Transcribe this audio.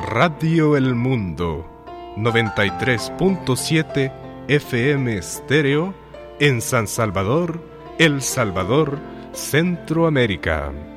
Radio El Mundo, 93.7 FM estéreo en San Salvador, El Salvador, Centroamérica.